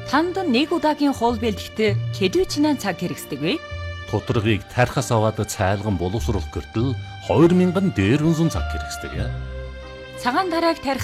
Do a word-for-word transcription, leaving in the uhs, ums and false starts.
Танд нэг удаагийн хоол бэлтгэхдээ хэдий чинаа цаг хэрэгсдэг вэ? Тодорхойг тархас аваад цайлган боловсруулах гэртэл хоёр мянган дээрвэн цаг хэрэгсдэг. Цагаан дарааг тарих